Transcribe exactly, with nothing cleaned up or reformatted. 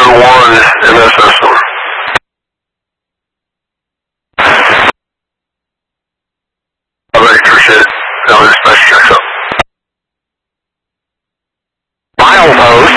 one one in the system. I'll make sure shit. That was special checks up. Milepost.